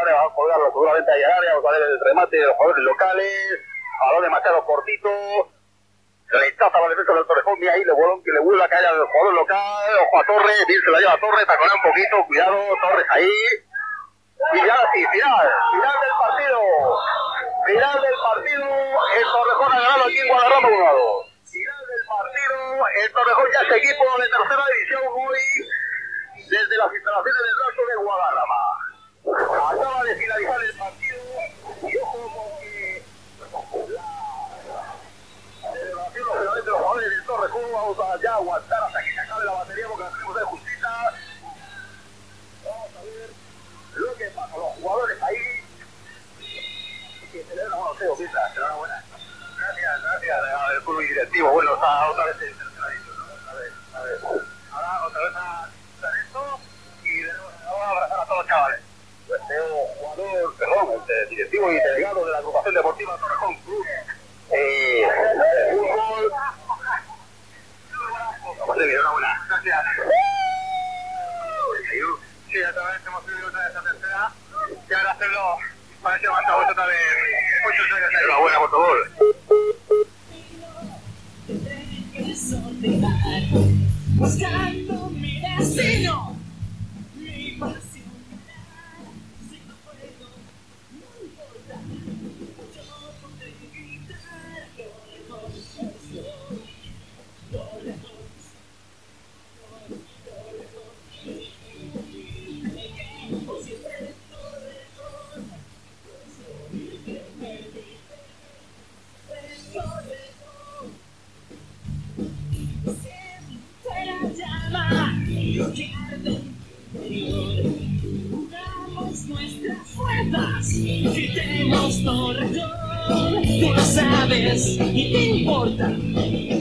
área, va a colgarlo seguramente ahí al área, vamos a ver el remate de los jugadores locales, balón demasiado cortito, rechaza la defensa del Torrejón, mira ahí, le vuelve a caer al jugador local, ojo a Torres, bien se la lleva a Torres, taconea un poquito, cuidado, Torres ahí, y ya sí, final del partido, el Torrejón ha ganado aquí en Guadarrama 1-2. Final del partido, el Torrejón ya es equipo de tercera división hoy, desde las instalaciones del Raso de Guadarrama. Acaba de finalizar el partido y ojo porque la celebración lógicamente de los jugadores del Torrejón, vamos a ya aguantar hasta que se acabe la batería porque la tenemos de justicia. Vamos a ver lo que pasa, los jugadores ahí que celebran, bueno, Teo, Pita, enhorabuena. Gracias al club directivo, bueno, está otra vez en tercera división, ¿no? A ver, ahora otra vez a esto y vamos a abrazar a todos los chavales. Pues jugador, directivo y delegado de la agrupación deportiva Torrejón Club de fútbol. Vamos a ver, enhorabuena. Gracias. Sí, otra vez hemos subido otra vez a tercera y ahora hacerlo para ese avanzado otra vez muchos años. Enhorabuena por favor. Buscando mi destino, mi pasión, si no puedo, no importa, yo podré gritar, unamos nuestras fuerzas, quitemos Torrejón, tú lo sabes y te importa.